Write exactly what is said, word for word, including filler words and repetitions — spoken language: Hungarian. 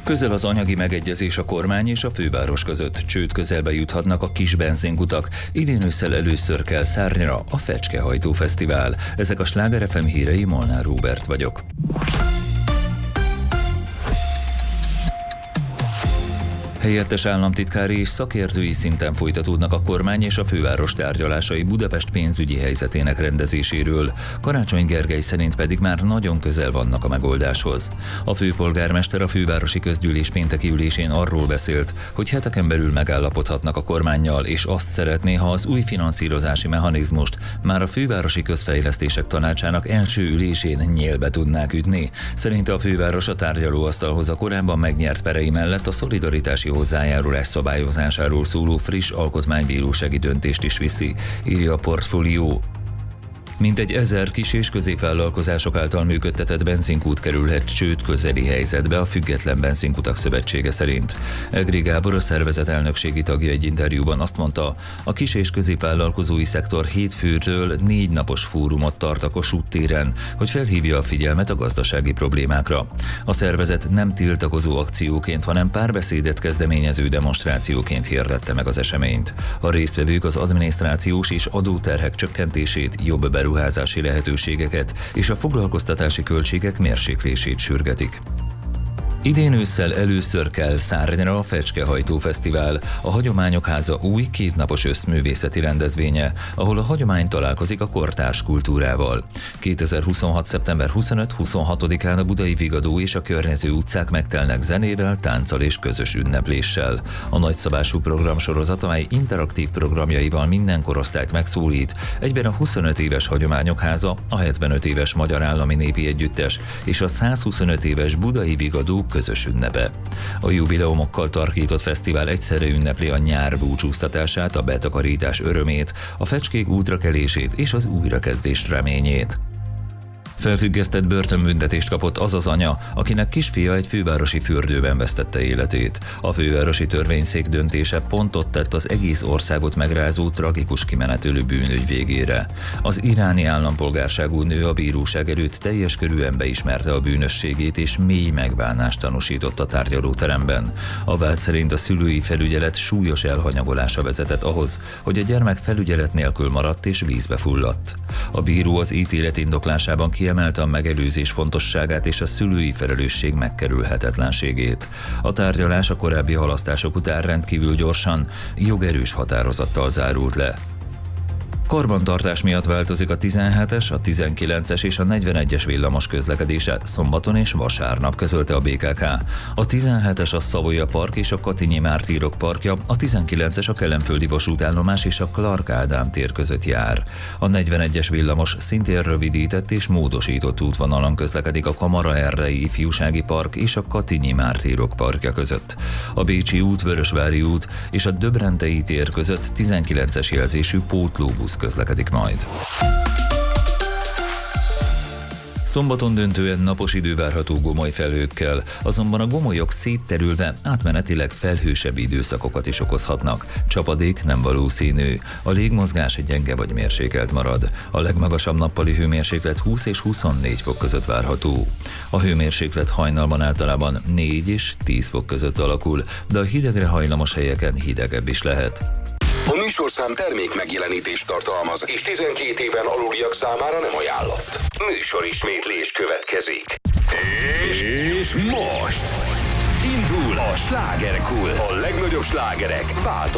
Közel az anyagi megegyezés a kormány és a főváros között. Csőd közelbe juthatnak a kis benzinkutak. Idén ősszel először kell szárnyra a Fecskehajtó Fesztivál. Ezek a Sláger ef em hírei, Molnár Róbert vagyok. Helyettes államtitkári és szakértői szinten folytatódnak a kormány és a főváros tárgyalásai Budapest pénzügyi helyzetének rendezéséről. Karácsony Gergely szerint pedig már nagyon közel vannak a megoldáshoz. A főpolgármester a fővárosi közgyűlés pénteki ülésén arról beszélt, hogy heteken belül megállapodhatnak a kormánnyal, és azt szeretné, ha az új finanszírozási mechanizmust már a fővárosi közfejlesztések tanácsának első ülésén nyélbe tudnák ütni. Szerinte a főváros a tárgyalóasztalhoz a korábban megnyert perei mellett a szolidaritási hozzájárulás szabályozásáról szóló friss alkotmánybírósági döntést is viszi, írja a Portfólió. Mintegy ezer kis- és középvállalkozások által működtetett benzinkút kerülhet csőd közeli helyzetbe a Független Benzinkutak Szövetsége szerint. Egri Gábor, a szervezet elnökségi tagja egy interjúban azt mondta, a kis- és középvállalkozói szektor hétfőtől négy napos fórumot tart a Kossuth téren, hogy felhívja a figyelmet a gazdasági problémákra. A szervezet nem tiltakozó akcióként, hanem párbeszédet kezdeményező demonstrációként hirdette meg az eseményt. A résztvevők az adminisztrációs és adóterhek csökkentését, jobb beruházási lehetőségeket és a foglalkoztatási költségek mérséklését sürgetik. Idén ősszel először kell szárnyra a Fecskehajtó Fesztivál, a Hagyományok Háza új kétnapos összművészeti rendezvénye, ahol a hagyomány találkozik a kortárs kultúrával. kétezer-huszonhat. szeptember huszonöt-huszonhatodikán a Budai Vigadó és a környező utcák megtelnek zenével, tánccal és közös ünnepléssel. A nagyszabású programsorozat, amely interaktív programjaival minden korosztályt megszólít, egyben a huszonöt éves Hagyományok Háza, a hetvenöt éves Magyar Állami Népi Együttes és a százhuszonöt éves Budai Vigadó közös ünnepe. A jubileumokkal tarkított fesztivál egyszerre ünnepli a nyár búcsúztatását, a betakarítás örömét, a fecskék útrakelését és az újrakezdés reményét. Felfüggesztett börtönbüntetést kapott az az anya, akinek kisfia egy fővárosi fürdőben vesztette életét. A fővárosi törvényszék döntése pontot tett az egész országot megrázó tragikus kimenetülő bűnügy végére. Az iráni állampolgárságú nő a bíróság előtt teljes körűen beismerte a bűnösségét és mély megbánást tanúsított a tárgyalóteremben. A vád szerint a szülői felügyelet súlyos elhanyagolása vezetett ahhoz, hogy a gyermek felügyelet nélkül maradt és vízbe fulladt. A bíró az ítélet indoklásában kiemelte a megelőzés fontosságát és a szülői felelősség megkerülhetetlenségét. A tárgyalás a korábbi halasztások után rendkívül gyorsan, jogerős határozattal zárult le. Karbantartás miatt változik a tizenhetes, a tizenkilences és a negyvenegyes villamos közlekedése szombaton és vasárnap, közölte a bé ká ká. A tizenhetes a Savoya Park és a Katinyi Mártírok parkja, a tizenkilences a Kelenföldi vasútállomás és a Clark Ádám tér között jár. A negyvenegyes villamos szintén rövidített és módosított útvonalon közlekedik a Kamaraerdei Ifjúsági Park és a Katinyi Mártírok parkja között. A Bécsi út, Vörösvári út és a Döbrentei tér között tizenkilences jelzésű pótlóbusz közlekedik majd. Szombaton döntően napos idő várható gomoly felhőkkel, azonban a gomolyok szétterülve átmenetileg felhősebb időszakokat is okozhatnak. Csapadék nem valószínű. A légmozgás gyenge vagy mérsékelt marad. A legmagasabb nappali hőmérséklet húsz és huszonnégy fok között várható. A hőmérséklet hajnalban általában négy és tíz fok között alakul, de a hidegre hajlamos helyeken hidegebb is lehet. A műsorszám termék megjelenítést tartalmaz, és tizenkét éven aluliak számára nem ajánlott. Műsorismétlés következik. És most indul a slágerkult. A legnagyobb slágerek változnak.